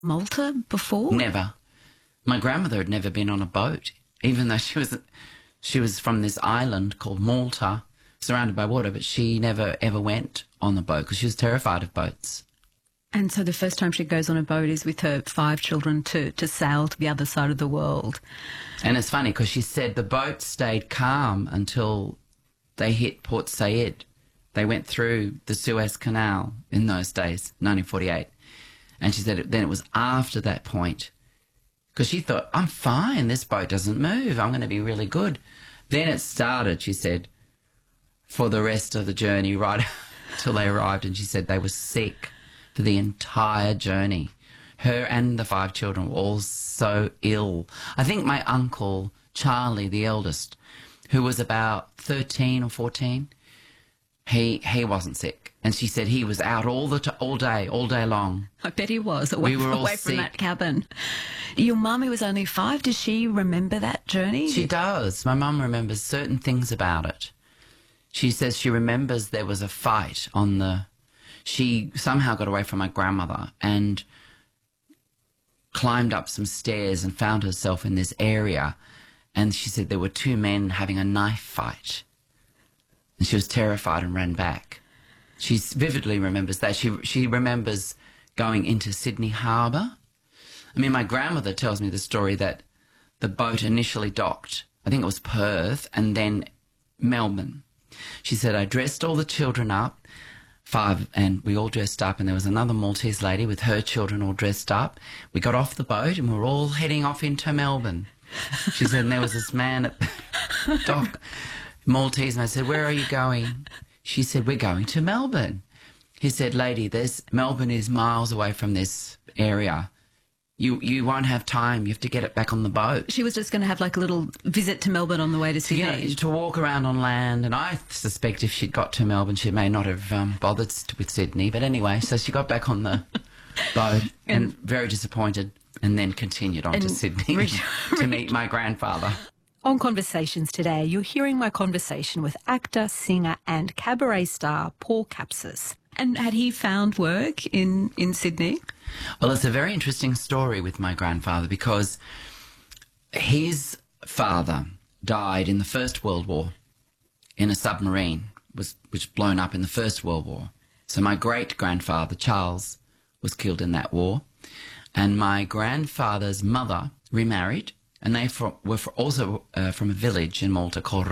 Malta before? Never. My grandmother had never been on a boat, even though she was from this island called Malta, surrounded by water, but she never ever went on the boat because she was terrified of boats. And so the first time she goes on a boat is with her 5 children to sail to the other side of the world. And it's funny because she said the boat stayed calm until they hit Port Said. They went through the Suez Canal in those days, 1948. And she said then it was after that point, because she thought, I'm fine, this boat doesn't move, I'm going to be really good. Then it started, she said, for the rest of the journey, right till they arrived. And she said they were sick for the entire journey. Her and the 5 children were all so ill. I think my uncle, Charlie, the eldest, who was about 13 or 14, he wasn't sick. And she said he was out all day long. I bet he was, away from that cabin. Your mum, who was only 5, does she remember that journey? She does. My mum remembers certain things about it. She says she remembers there was a fight on the... She somehow got away from my grandmother and climbed up some stairs and found herself in this area. And she said there were 2 men having a knife fight. And she was terrified and ran back. She vividly remembers that. She remembers going into Sydney Harbour. I mean, my grandmother tells me the story that the boat initially docked, I think it was Perth, and then Melbourne. She said, I dressed all the children up, 5, and we all dressed up, and there was another Maltese lady with her children all dressed up. We got off the boat and we were all heading off into Melbourne. She said, and there was this man at the dock, Maltese, and I said, where are you going? She said, we're going to Melbourne. He said, lady, Melbourne is miles away from this area. You won't have time. You have to get it back on the boat. She was just going to have like a little visit to Melbourne on the way to Sydney. Yeah, to walk around on land. And I suspect if she'd got to Melbourne, she may not have bothered with Sydney. But anyway, so she got back on the boat and very disappointed, and then continued on to Sydney to meet my grandfather. On Conversations today, you're hearing my conversation with actor, singer and cabaret star Paul Capsis. And had he found work in Sydney? Well, it's a very interesting story with my grandfather because his father died in the First World War in a submarine, which was blown up in the First World War. So my great-grandfather, Charles, was killed in that war. And my grandfather's mother remarried, and they were also from a village in Malta called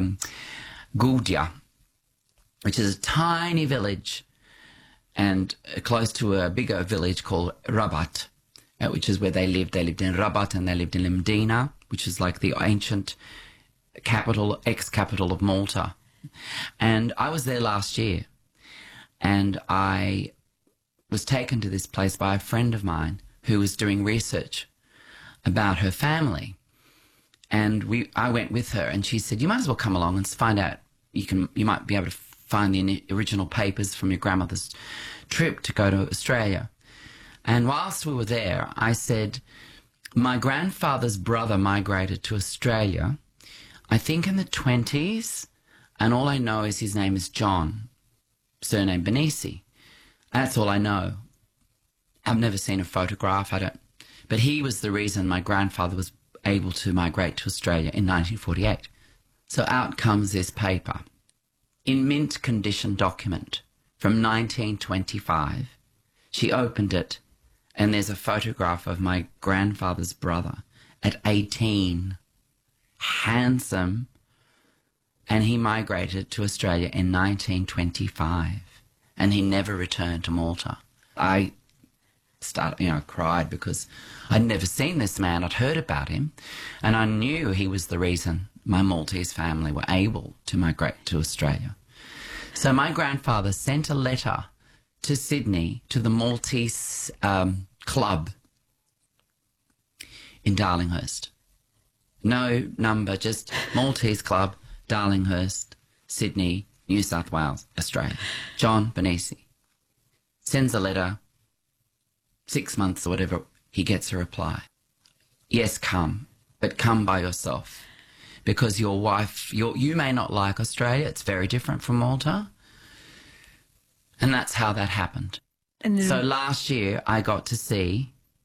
Goudia, which is a tiny village and close to a bigger village called Rabat, which is where they lived. They lived in Rabat and they lived in Limdina, which is like the ancient capital, ex-capital of Malta. And I was there last year, and I was taken to this place by a friend of mine who was doing research about her family. And I went with her, and she said, you might as well come along and find out. You might be able to find the original papers from your grandmother's trip to go to Australia. And whilst we were there, I said, my grandfather's brother migrated to Australia, I think in the 20s, and all I know is his name is John, surname Benisi. That's all I know. I've never seen a photograph, but he was the reason my grandfather was able to migrate to Australia in 1948. So out comes this paper, in mint condition document from 1925. She opened it, and there's a photograph of my grandfather's brother at 18, handsome, and he migrated to Australia in 1925, and he never returned to Malta. I cried because I'd never seen this man. I'd heard about him, and I knew he was the reason my Maltese family were able to migrate to Australia. So my grandfather sent a letter to Sydney, to the Maltese club in Darlinghurst. No number, just Maltese club, Darlinghurst, Sydney, New South Wales, Australia. John Benisi sends a letter. 6 months or whatever, he gets a reply. Yes, come, but come by yourself. Because your wife, you may not like Australia, it's very different from Malta. And that's how that happened. So last year I got to see